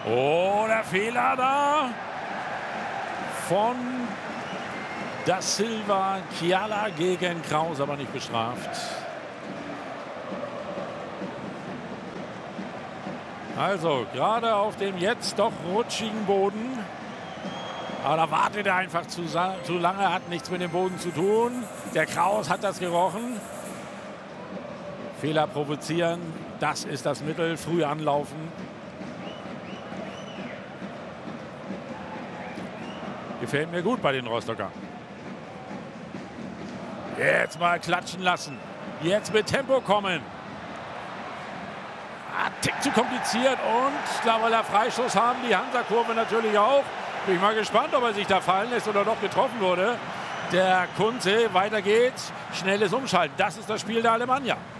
Oh, der Fehler da von Da Silva. Chiala gegen Kraus, aber nicht bestraft. Also gerade auf dem jetzt doch rutschigen Boden. Aber da wartet er einfach zu lange, hat nichts mit dem Boden zu tun. Der Kraus hat das gerochen. Fehler provozieren, das ist das Mittel. Früh anlaufen. Gefällt mir gut bei den Rostocker. Jetzt mal klatschen lassen. Jetzt mit Tempo kommen. Tick zu kompliziert und da will er Freistoß haben. Die Hansa-Kurve natürlich auch. Bin ich mal gespannt, ob er sich da fallen lässt oder doch getroffen wurde. Der Kunze, weiter geht's. Schnelles Umschalten. Das ist das Spiel der Alemannia.